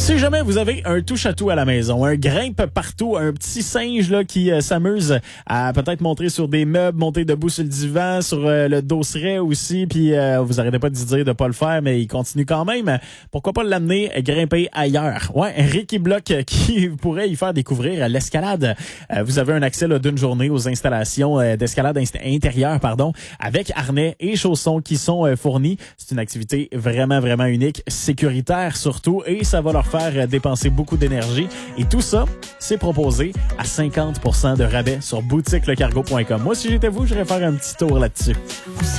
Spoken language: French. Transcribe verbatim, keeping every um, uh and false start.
Si jamais vous avez un touche-à-tout à la maison, un grimpe partout, un petit singe là qui euh, s'amuse à peut-être monter sur des meubles, monter debout sur le divan, sur euh, le dosseret aussi, puis euh, vous arrêtez pas de dire de pas le faire, mais il continue quand même. Pourquoi pas l'amener grimper ailleurs? Ouais, Ricky Block euh, qui pourrait y faire découvrir l'escalade. Euh, vous avez un accès là, d'une journée aux installations euh, d'escalade inst- intérieure, pardon, avec harnais et chaussons qui sont euh, fournis. C'est une activité vraiment, vraiment unique, sécuritaire surtout, et ça va leur faire dépenser beaucoup d'énergie. Et tout ça, c'est proposé à cinquante pour cent de rabais sur boutique le cargo point com. Moi, si j'étais vous, j'irais faire un petit tour là-dessus.